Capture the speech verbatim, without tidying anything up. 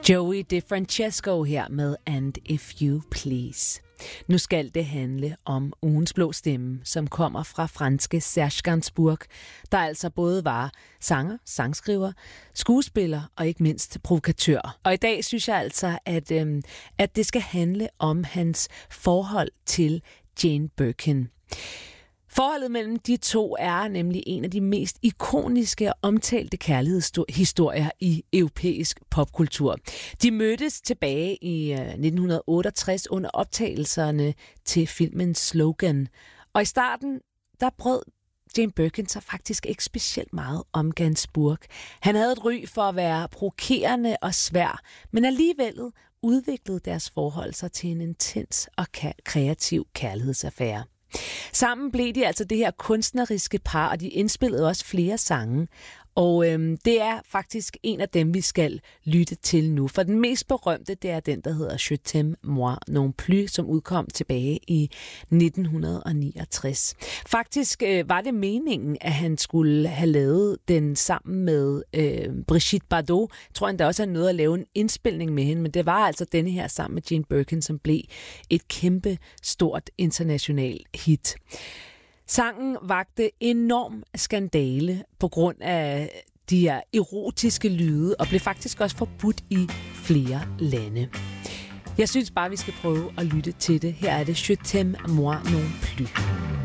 Joey DeFrancesco her med And If You Please. Nu skal det handle om ugens blå stemme, som kommer fra franske Serge Gainsbourg, der altså både var sanger, sangskriver, skuespiller og ikke mindst provokatør. Og i dag synes jeg altså, at, øhm, at det skal handle om hans forhold til Jane Birkin. Forholdet mellem de to er nemlig en af de mest ikoniske og omtalte kærlighedshistorier i europæisk popkultur. De mødtes tilbage i nitten otteogtres under optagelserne til filmen Slogan. Og i starten, der brød Jane Birkin sig faktisk ikke specielt meget om Gainsbourg. Han havde et ry for at være provokerende og svær, men alligevel udviklede deres forhold sig til en intens og kreativ kærlighedsaffære. Sammen blev de altså det her kunstneriske par, og de indspillede også flere sange. Og øhm, det er faktisk en af dem, vi skal lytte til nu. For den mest berømte, det er den, der hedder Je t'aime moi non plus, som udkom tilbage i nitten niogtres. Faktisk øh, var det meningen, at han skulle have lavet den sammen med øh, Brigitte Bardot. Jeg tror endda også, at han nåede at lave en indspilning med hende, men det var altså denne her sammen med Jane Birkin, som blev et kæmpe stort internationalt hit. Sangen vagte enorm skandale på grund af de her erotiske lyde, og blev faktisk også forbudt i flere lande. Jeg synes bare, vi skal prøve at lytte til det. Her er det Je t'aime moi non plus.